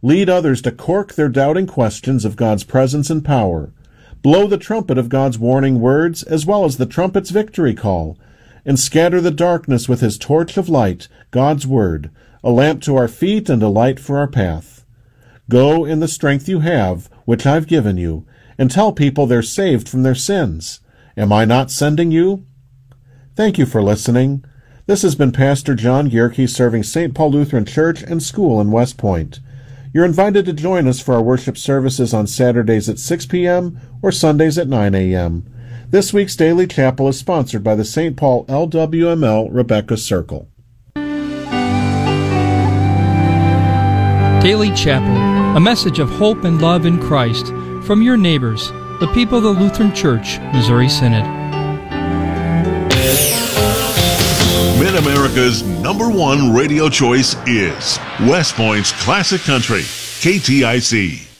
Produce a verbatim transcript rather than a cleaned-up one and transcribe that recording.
Lead others to cork their doubting questions of God's presence and power. Blow the trumpet of God's warning words as well as the trumpet's victory call, and scatter the darkness with his torch of light, God's word, a lamp to our feet and a light for our path. Go in the strength you have, which I've given you, and tell people they're saved from their sins. Am I not sending you? Thank you for listening. This has been Pastor John Gierke serving Saint Paul Lutheran Church and School in West Point. You're invited to join us for our worship services on Saturdays at six p.m. or Sundays at nine a.m. This week's Daily Chapel is sponsored by the Saint Paul L W M L Rebecca Circle. Daily Chapel, a message of hope and love in Christ from your neighbors, the people of the Lutheran Church, Missouri Synod. Mid-America's number one radio choice is West Point's Classic Country, K T I C.